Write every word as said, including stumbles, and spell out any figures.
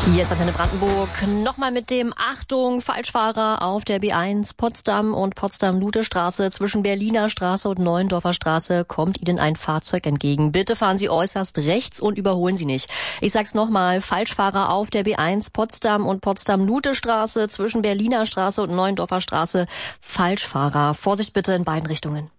Hier ist Antenne Brandenburg. Nochmal mit dem Achtung, Falschfahrer auf der B eins Potsdam und Potsdam-Luthestraße. Zwischen Berliner Straße und Neuendorfer Straße kommt Ihnen ein Fahrzeug entgegen. Bitte fahren Sie äußerst rechts und überholen Sie nicht. Ich sag's nochmal, Falschfahrer auf der B eins Potsdam und Potsdam-Luthestraße. Zwischen Berliner Straße und Neuendorfer Straße. Falschfahrer. Vorsicht bitte in beiden Richtungen.